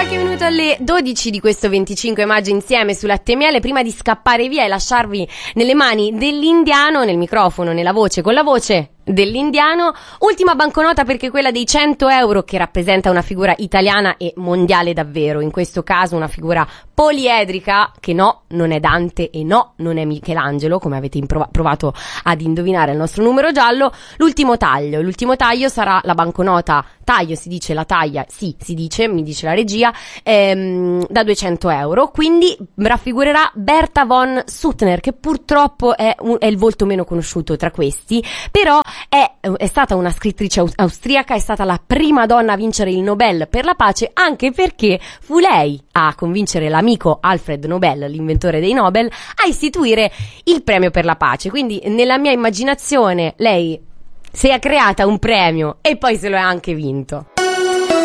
Qualche minuto alle 12 di questo 25 maggio insieme su Latte e Miele, prima di scappare via e lasciarvi nelle mani dell'indiano, nel microfono, nella voce, con la voce dell'indiano. Ultima banconota, perché quella dei 100 euro, che rappresenta una figura italiana e mondiale davvero, in questo caso una figura poliedrica, che no, non è Dante e no, non è Michelangelo, come avete provato ad indovinare il nostro numero giallo. L'ultimo taglio sarà la banconota, taglio si dice, la taglia, sì, si dice, mi dice la regia, da 200 euro, quindi raffigurerà Berta von Suttner, che purtroppo è il volto meno conosciuto tra questi, però è stata una scrittrice austriaca, è stata la prima donna a vincere il Nobel per la pace, anche perché fu lei a convincere l'amico Alfred Nobel, l'inventore dei Nobel, a istituire il premio per la pace. Quindi nella mia immaginazione lei si è creata un premio e poi se lo è anche vinto.